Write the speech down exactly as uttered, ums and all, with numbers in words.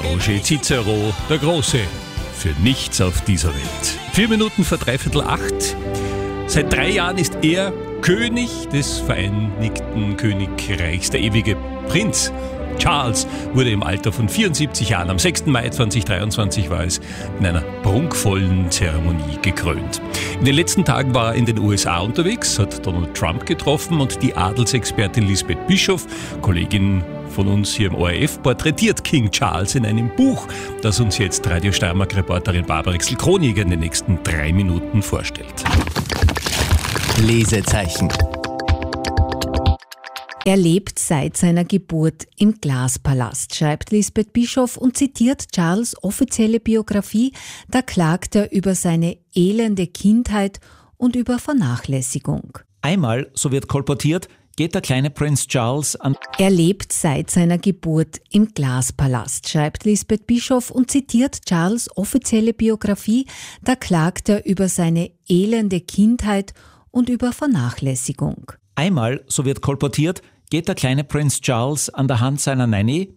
Roger Cicero, der Große, für nichts auf dieser Welt. Vier Minuten vor dreiviertel acht. Seit drei Jahren ist er König des Vereinigten Königreichs, der ewige Prinz. Charles wurde im Alter von vierundsiebzig Jahren, am sechsten Mai zweitausenddreiundzwanzig war es, in einer prunkvollen Zeremonie gekrönt. In den letzten Tagen war er in den U S A unterwegs, hat Donald Trump getroffen und die Adelsexpertin Lisbeth Bischof, Kollegin von uns hier im O R F, porträtiert King Charles in einem Buch, das uns jetzt Radio Steiermark-Reporterin Barbara Rixl-Kroniger in den nächsten drei Minuten vorstellt. Lesezeichen. Er lebt seit seiner Geburt im Glaspalast, schreibt Lisbeth Bischof und zitiert Charles' offizielle Biografie. Da klagt er über seine elende Kindheit und über Vernachlässigung. Einmal, so wird kolportiert, geht der kleine Prinz Charles an... Er lebt seit seiner Geburt im Glaspalast, schreibt Lisbeth Bischof und zitiert Charles' offizielle Biografie. Da klagt er über seine elende Kindheit und über Vernachlässigung. Einmal, so wird kolportiert, geht der kleine Prinz Charles an der Hand seiner Nanny,